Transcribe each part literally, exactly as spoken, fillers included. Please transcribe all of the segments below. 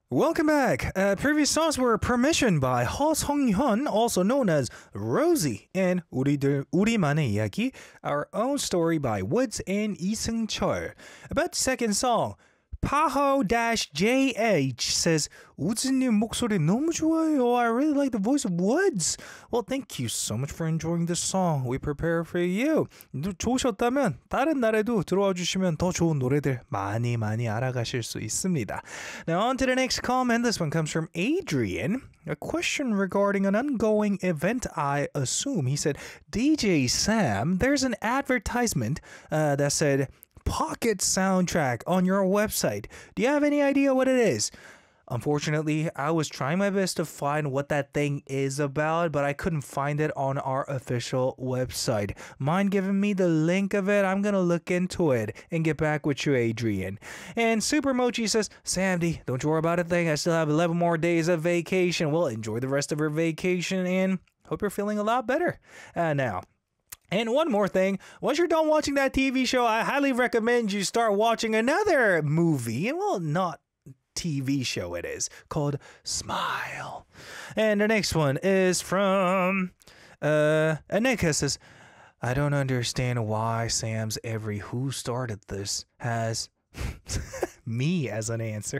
Welcome back. Uh, previous songs were Permission by Ho Sung-hyun, also known as Rosie, and 우리들, 우리만의 이야기, Our Own Story by Woods and Lee Seung-chul. About the second song, Paho-J H says, 우즈님 목소리 너무 좋아요. I really like the voice of Woods. Well, thank you so much for enjoying this song. We prepare for you. 좋으셨다면 다른 날에도 들어와 주시면 더 좋은 노래들 많이 많이 알아가실 수 있습니다. Now on to the next comment. This one comes from Adrian. A question regarding an ongoing event, I assume. He said, D J Sam, there's an advertisement uh, that said, Pocket Soundtrack on your website. Do you have any idea what it is? Unfortunately, I was trying my best to find what that thing is about, but I couldn't find it on our official website. Mind giving me the link of it? I'm gonna look into it and get back with you, Adrian. And Super Mochi says, Sandy, don't you worry about a thing. I still have eleven more days of vacation. Well, enjoy the rest of your vacation and hope you're feeling a lot better. Uh, now, and one more thing, once you're done watching that T V show, I highly recommend you start watching another movie. Well, not T V show it is, called Smile. And the next one is from uh, Anika says, I don't understand why Sam's every who started this has me as an answer.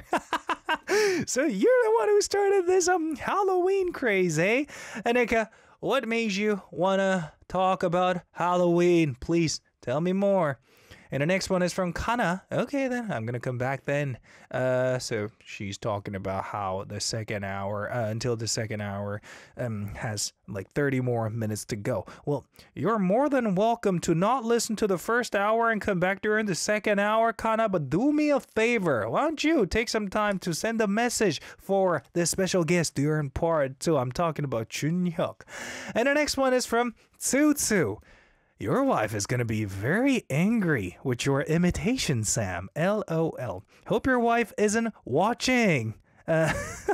So you're the one who started this um Halloween craze, eh? Anika, what made you want to talk about Halloween? Please tell me more. And the next one is from Kana. Okay, then I'm going to come back then. Uh, so she's talking about how the second hour, uh, until the second hour, um, has like thirty more minutes to go. Well, you're more than welcome to not listen to the first hour and come back during the second hour, Kana, but do me a favor. Why don't you take some time to send a message for this special guest during part two? I'm talking about Junhyuk. And the next one is from Tsu. Your wife is going to be very angry with your imitation, Sam. L O L. Hope your wife isn't watching. Uh,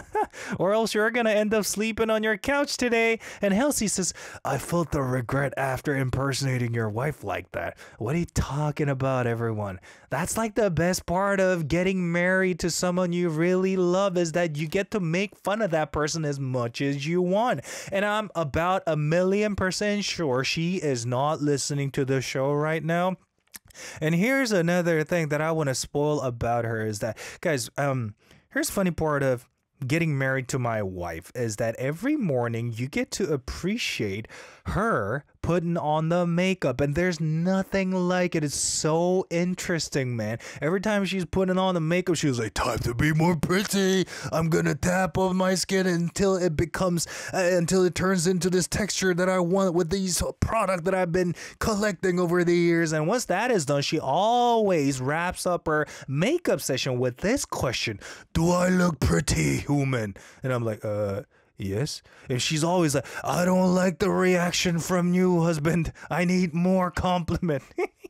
or else you're going to end up sleeping on your couch today. And Halsey says, I felt the regret after impersonating your wife like that. What are you talking about, everyone? That's like the best part of getting married to someone you really love is that you get to make fun of that person as much as you want. And I'm about a million percent sure she is not listening to the show right now. And here's another thing that I want to spoil about her is that, guys, um, here's the funny part of getting married to my wife is that every morning you get to appreciate her putting on the makeup, and there's nothing like it. It's so interesting, man. Every time she's putting on the makeup, she's like, time to be more pretty. I'm gonna tap on my skin until it becomes uh, until it turns into this texture that I want with these product that I've been collecting over the years. And once that is done, she always wraps up her makeup session with this question: do I look pretty, woman? And I'm like, uh yes. And she's always like, I don't like the reaction from you, husband. I need more compliment.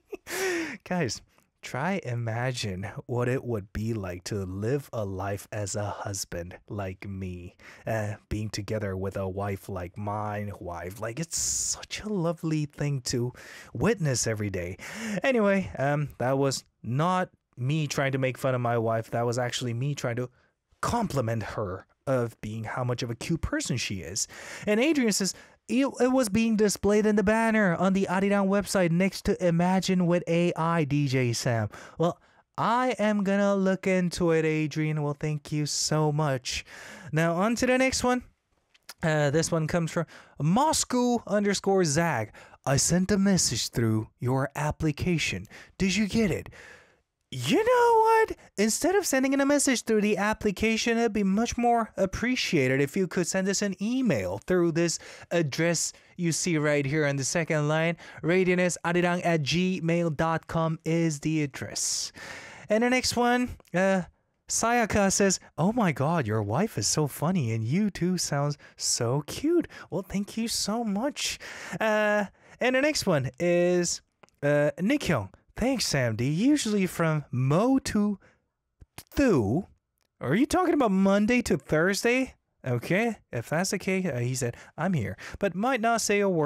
Guys, try imagine what it would be like to live a life as a husband like me, uh, being together with a wife like my wife. Like, it's such a lovely thing to witness every day. Anyway, um, that was not me trying to make fun of my wife. That was actually me trying to compliment her of being how much of a cute person she is. And Adrian says, it, it was being displayed in the banner on the Arirang website next to Imagine with A I, D J Sam. Well, I am gonna look into it, Adrian. Well, thank you so much. Now, on to the next one. Uh, this one comes from Moscow underscore Zag. I sent a message through your application. Did you get it? You know what? Instead of sending in a message through the application, it'd be much more appreciated if you could send us an email through this address you see right here on the second line. radionews arirang at gmail dot com is the address. And the next one, uh, Sayaka says, oh my god, your wife is so funny and you too sounds so cute. Well, thank you so much. Uh, and the next one is uh, Nick Hyung. Thanks, Sam D. Usually from Mo to Thu. Are you talking about Monday to Thursday? Okay, if that's the case, uh, he said, I'm here, but might not say a word.